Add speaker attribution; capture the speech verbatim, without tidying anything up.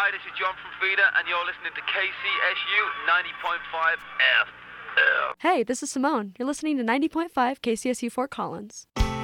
Speaker 1: Hi, this is John from Feeder, and you're listening to K C S U ninety point five F M.
Speaker 2: Hey, this is Simone. You're listening to ninety point five K C S U Fort Collins.